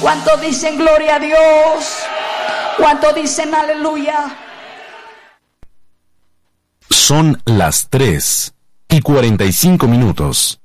¿Cuántos dicen gloria a Dios? ¿Cuántos dicen aleluya? Son las 3:45.